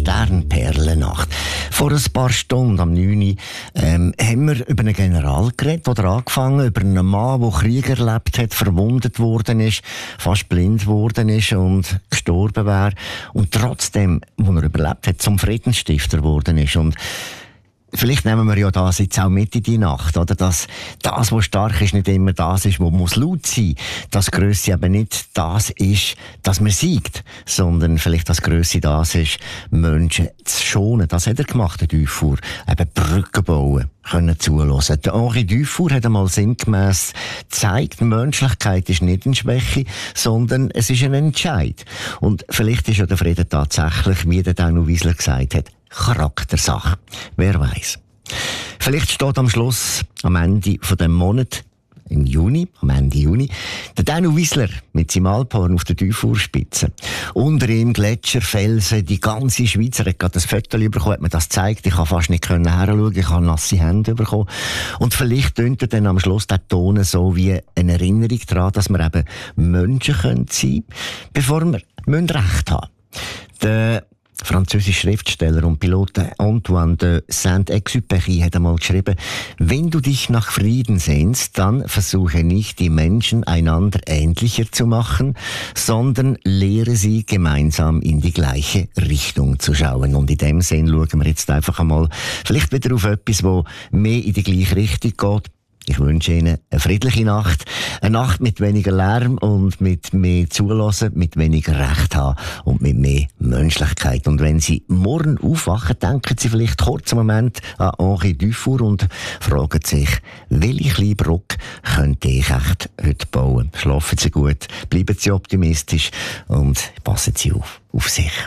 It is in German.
Sternperlennacht. Vor ein paar Stunden, am 9. Uhr, haben wir über einen General geredet, oder angefangen, über einen Mann, der Krieg erlebt hat, verwundet worden ist, fast blind worden ist und gestorben wäre. Und trotzdem, wo er überlebt hat, zum Friedensstifter geworden ist. Und vielleicht nehmen wir ja das jetzt auch mit in die Nacht, oder? Dass das, was stark ist, nicht immer das ist, was muss laut sein. Das Grösse eben nicht das ist, dass man siegt, sondern vielleicht das Grösse das ist, Menschen zu schonen. Das hat er gemacht, der Dufour. Eben Brücken bauen, können zuhören. Der Henri Dufour hat einmal sinngemäss gezeigt, Menschlichkeit ist nicht eine Schwäche, sondern es ist ein Entscheid. Und vielleicht ist ja der Frieden tatsächlich, wie der Danu Wiesler gesagt hat, Charaktersache. Wer weiß. Vielleicht steht am Schluss, am Ende von dem Monat, im Juni, am Ende Juni, der Danu Wiesler mit seinem Alphorn auf der Dufourspitze. Unter ihm Gletscher, Felsen, die ganze Schweiz. Er hat gerade ein Foto bekommen, hat mir das gezeigt. Ich konnte fast nicht heranschauen, ich habe nasse Hände bekommen. Und vielleicht tönt er dann am Schluss den Ton so wie eine Erinnerung daran, dass wir eben Menschen sein können, bevor wir Recht haben. Der französische Schriftsteller und Pilot Antoine de Saint-Exupéry hat einmal geschrieben: Wenn du dich nach Frieden sehnst, dann versuche nicht, die Menschen einander ähnlicher zu machen, sondern lehre sie, gemeinsam in die gleiche Richtung zu schauen. Und in dem Sinn schauen wir jetzt einfach einmal vielleicht wieder auf etwas, wo mehr in die gleiche Richtung geht. Ich wünsche Ihnen eine friedliche Nacht. Eine Nacht mit weniger Lärm und mit mehr Zulassen, mit weniger Recht haben und mit mehr Menschlichkeit. Und wenn Sie morgen aufwachen, denken Sie vielleicht kurz einen Moment an Henri Dufour und fragen sich, welche kleine Brücke könnte ich echt heute bauen? Schlafen Sie gut, bleiben Sie optimistisch und passen Sie auf sich.